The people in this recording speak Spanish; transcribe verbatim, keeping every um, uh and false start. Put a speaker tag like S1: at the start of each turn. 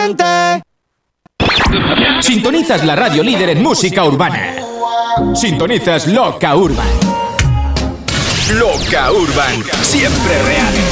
S1: gente.
S2: Sintonizas la radio líder en música urbana. Sintonizas Loca Urban. Loca Urban, siempre real.